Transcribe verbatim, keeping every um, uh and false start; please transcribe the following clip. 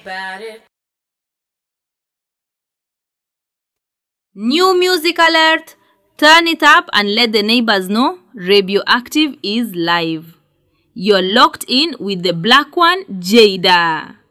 about it. New music alert! Turn it up and let the neighbors know Radioactive is live. You're locked in with the black one, Jada.